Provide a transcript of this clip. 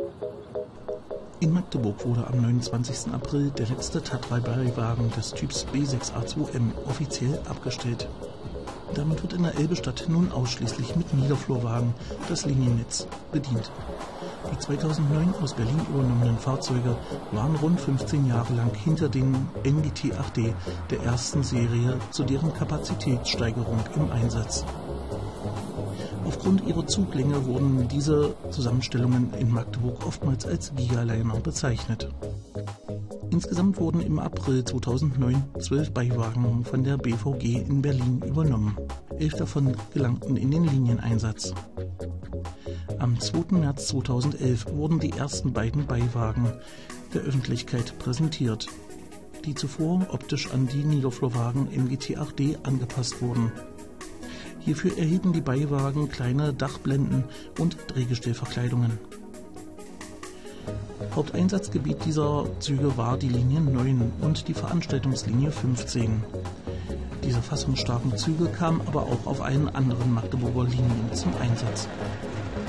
In Magdeburg wurde am 29. April der letzte Tatra-Beiwagen des Typs B6A2M offiziell abgestellt. Damit wird in der Elbestadt nun ausschließlich mit Niederflurwagen das Liniennetz bedient. Die 2009 aus Berlin übernommenen Fahrzeuge waren rund 15 Jahre lang hinter den NGT 8D der ersten Serie zu deren Kapazitätssteigerung im Einsatz. Aufgrund ihrer Zuglänge wurden diese Zusammenstellungen in Magdeburg oftmals als Gigaliner bezeichnet. Insgesamt wurden im April 2009 12 Beiwagen von der BVG in Berlin übernommen. 11 davon gelangten in den Linieneinsatz. Am 2. März 2011 wurden die ersten beiden Beiwagen der Öffentlichkeit präsentiert, die zuvor optisch an die Niederflurwagen NGT 8D angepasst wurden. Hierfür erhielten die Beiwagen kleine Dachblenden und Drehgestellverkleidungen. Haupteinsatzgebiet dieser Züge war die Linie 9 und die Veranstaltungslinie 15. Diese fassungsstarken Züge kamen aber auch auf allen anderen Magdeburger Linien zum Einsatz.